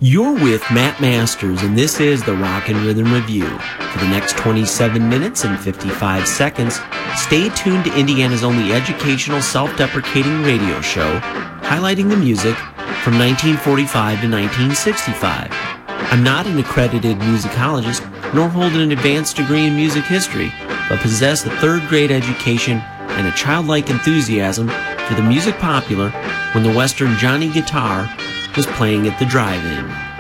You're with Matt Masters, and this is the Rock and Rhythm Review. For the next 27 minutes and 55 seconds, stay tuned to Indiana's only educational, self-deprecating radio show, highlighting the music from 1945 to 1965. I'm not an accredited musicologist, nor hold an advanced degree in music history, but possess a third-grade education and a childlike enthusiasm for the music popular when the Western Johnny Guitar was playing at the drive-in.